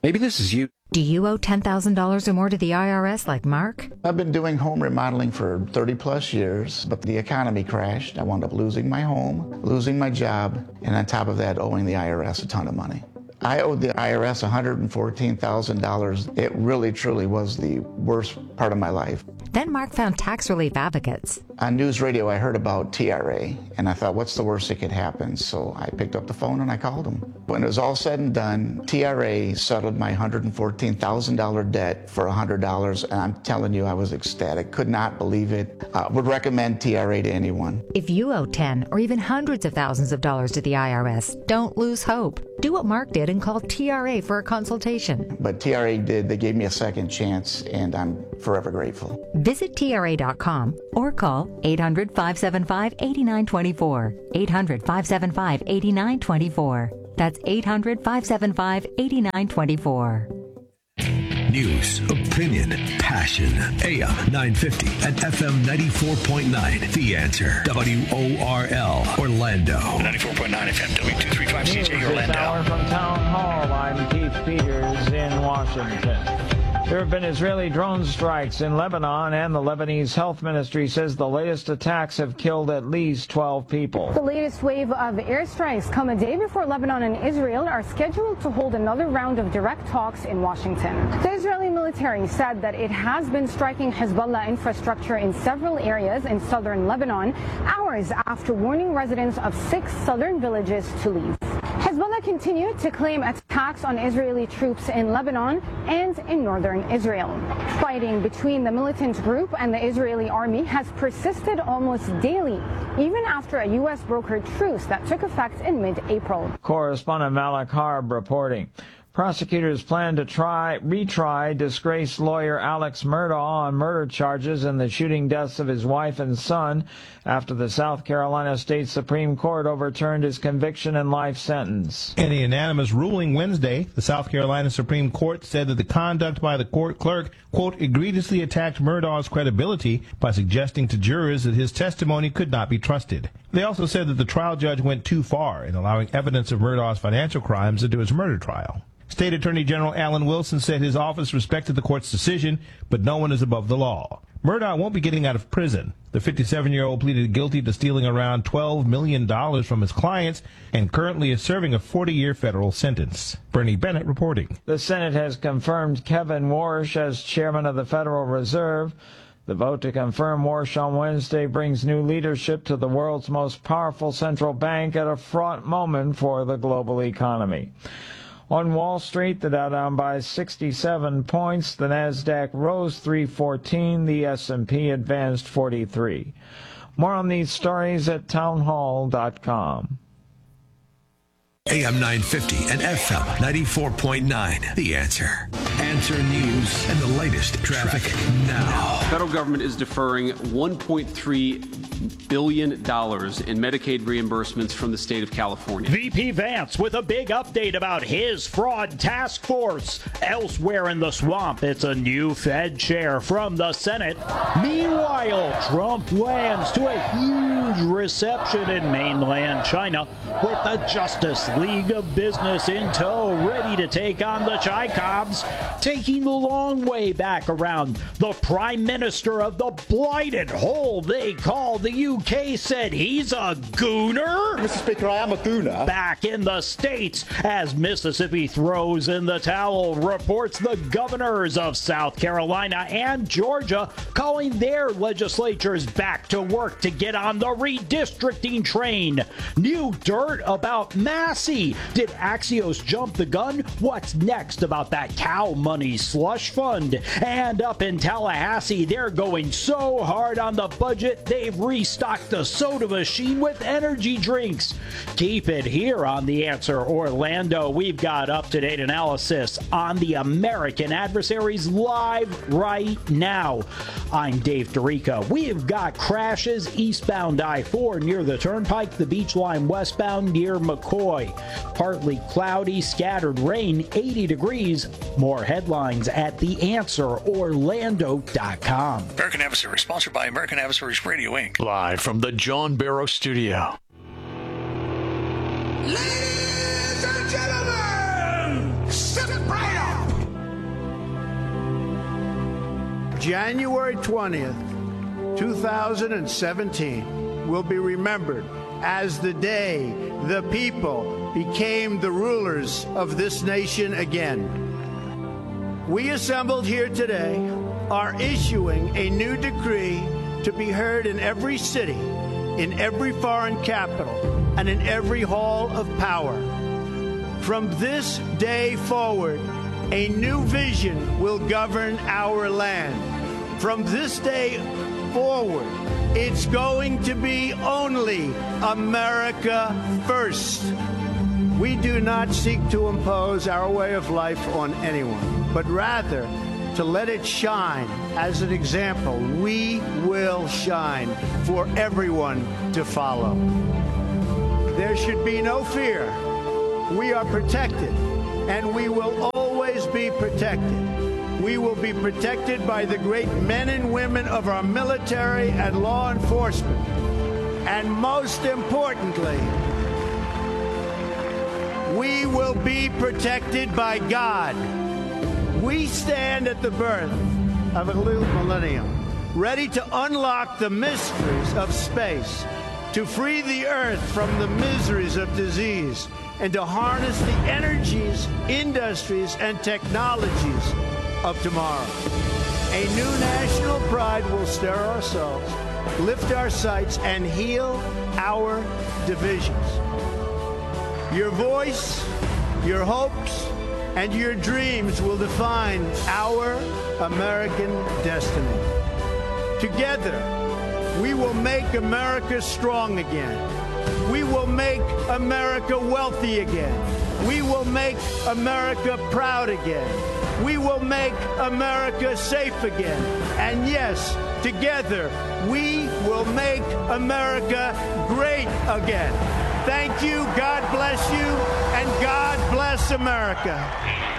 Maybe this is you. Do you owe $10,000 or more to the IRS like Mark? I've been doing home remodeling for 30 plus years, but the economy crashed. I wound up losing my home, losing my job, and on top of that, owing the IRS a ton of money. I owed the IRS $114,000. It really, truly was the worst part of my life. Then Mark found tax relief advocates. On news radio, I heard about TRA, and I thought, what's the worst that could happen? So I picked up the phone and I called them. When it was all said and done, TRA settled my $114,000 debt for $100, and I'm telling you, I was ecstatic. Could not believe it. Would recommend TRA to anyone. If you owe 10 or even hundreds of thousands of dollars to the IRS, don't lose hope. Do what Mark did and call TRA for a consultation. But TRA did. They gave me a second chance, and I'm forever grateful. Visit TRA.com or call 800-575-8924. 800-575-8924. That's 800-575-8924. News, opinion, passion. AM 950 and FM 94.9. The Answer. WORL, Orlando. 94.9 FM, W235CJ, Orlando. This hour from Town Hall, I'm Keith Peters in Washington. There have been Israeli drone strikes in Lebanon, and the Lebanese Health Ministry says the latest attacks have killed at least 12 people. The latest wave of airstrikes come a day before Lebanon and Israel are scheduled to hold another round of direct talks in Washington. The Israeli military said that it has been striking Hezbollah infrastructure in several areas in southern Lebanon, hours after warning residents of 6 southern villages to leave. Hezbollah continued to claim attacks on Israeli troops in Lebanon and in northern Israel. Fighting between the militant group and the Israeli army has persisted almost daily, even after a U.S. brokered truce that took effect in mid-April. Correspondent Malik Harb reporting. Prosecutors plan to retry disgraced lawyer Alex Murdaugh on murder charges in the shooting deaths of his wife and son after the South Carolina State Supreme Court overturned his conviction and life sentence. In a unanimous ruling Wednesday, the South Carolina Supreme Court said that the conduct by the court clerk, quote, egregiously attacked Murdaugh's credibility by suggesting to jurors that his testimony could not be trusted. They also said that the trial judge went too far in allowing evidence of Murdaugh's financial crimes into his murder trial. State Attorney General Alan Wilson said his office respected the court's decision, but no one is above the law. Murdaugh won't be getting out of prison. The 57-year-old pleaded guilty to stealing around $12 million from his clients and currently is serving a 40-year federal sentence. Bernie Bennett reporting. The Senate has confirmed Kevin Warsh as chairman of the Federal Reserve. The vote to confirm Warsh on Wednesday brings new leadership to the world's most powerful central bank at a fraught moment for the global economy. On Wall Street, the Dow down by 67 points, the Nasdaq rose 314, the S&P advanced 43. More on these stories at townhall.com. AM 950 and FM 94.9. The Answer. Answer News and the latest traffic now. The federal government is deferring $1.3 billion in Medicaid reimbursements from the state of California. VP Vance with a big update about his fraud task force. Elsewhere in the swamp, it's a new Fed chair from the Senate. Meanwhile, Trump lands to a huge reception in mainland China with the Justice League of Business in tow, ready to take on the Chaikovs, taking the long way back around. The Prime Minister of the blighted hole they call the UK said he's a gooner. Mr. Speaker, I am a gooner. Back in the States, as Mississippi throws in the towel, reports the governors of South Carolina and Georgia calling their legislatures back to work to get on the redistricting train. New dirt about Massey. Did Axios jump the gun? What's next about that cow money slush fund? And up in Tallahassee, they're going so hard on the budget, they've restocked the soda machine with energy drinks. Keep it here on The Answer Orlando. We've got up-to-date analysis on the American adversaries live right now. I'm Dave Dorica. We've got crashes eastbound I-4 near the Turnpike, the Beach Line westbound near McCoy. Partly cloudy, scattered rain, 80 degrees. More headlines at theanswerorlando.com. American Adversaries, sponsored by American Adversaries Radio, Inc. Live from the John Barrow Studio. Ladies and gentlemen, step right up. January 20th, 2017 will be remembered as the day the people became the rulers of this nation again. We assembled here today are issuing a new decree to be heard in every city, in every foreign capital, and in every hall of power. From this day forward, a new vision will govern our land. From this day forward, it's going to be only America first. We do not seek to impose our way of life on anyone, but rather to let it shine as an example. We will shine for everyone to follow. There should be no fear. We are protected, and we will always be protected. We will be protected by the great men and women of our military and law enforcement. And most importantly, we will be protected by God. We stand at the birth of a new millennium, ready to unlock the mysteries of space, to free the earth from the miseries of disease, and to harness the energies, industries, and technologies of tomorrow. A new national pride will stir our souls, lift our sights, and heal our divisions. Your voice, your hopes, and your dreams will define our American destiny. Together, we will make America strong again. We will make America wealthy again. We will make America proud again. We will make America safe again. And yes, together, we will make America great again. Thank you, God bless you, and God bless America.